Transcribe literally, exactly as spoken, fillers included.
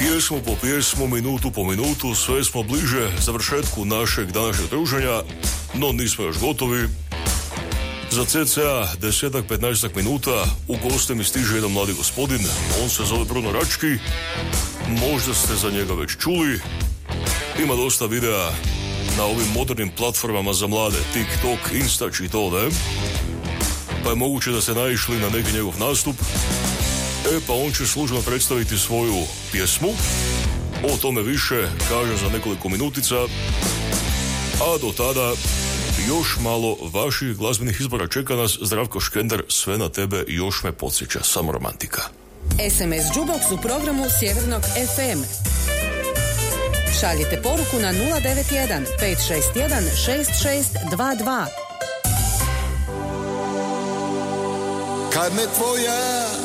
Pjesmu po pjesmu, minutu po minutu, sve smo bliže završetku našeg današnjeg druženja, no nismo još gotovi. Za cca desetak petnaestak minuta u goste mi stiže jedan mladi gospodin, on se zove Bruno Rački, možda ste za njega već čuli, ima dosta videa na ovim modernim platformama za mlade, TikTok, Instač i to, ne? Pa je moguće da ste naišli na neki njegov nastup. E pa on će službeno predstaviti svoju pjesmu, o tome više kažem za nekoliko minutica, a do tada još malo vaših glazbenih izbora čeka nas. Zdravko Škender, sve na tebe još me podsjeća, samo romantika. es em es Jukebox u programu Sjevernog ef em. Šaljite poruku na nula devet jedan pet šest jedan šest šest dva dva. Kad me tvoja